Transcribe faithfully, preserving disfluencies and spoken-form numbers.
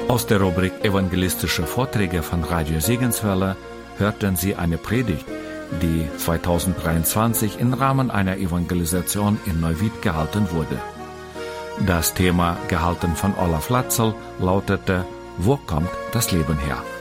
Aus der Rubrik Evangelistische Vorträge von Radio Segenswelle hörten Sie eine Predigt, die zweitausenddreiundzwanzig im Rahmen einer Evangelisation in Neuwied gehalten wurde. Das Thema, gehalten von Olaf Latzel, lautete: Wo kommt das Leben her?